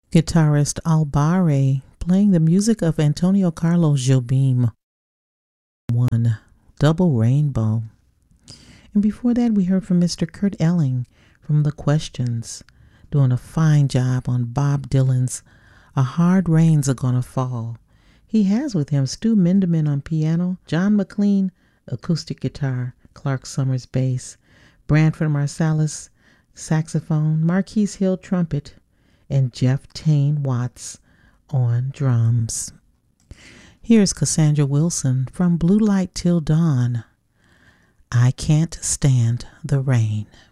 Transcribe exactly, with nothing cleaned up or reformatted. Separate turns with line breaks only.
Guitarist Albare playing the music of Antonio Carlos Jobim. One, Double Rainbow. And before that, we heard from Mister Kurt Elling from The Questions, doing a fine job on Bob Dylan's A Hard Rain's A Gonna Fall. He has with him Stu Minderman on piano, John McLean, acoustic guitar, Clark Summers bass, Branford Marsalis, saxophone, Marquise Hill trumpet, and Jeff Tane Watts on drums. Here's Cassandra Wilson from Blue Light Till Dawn. I Can't Stand the Rain.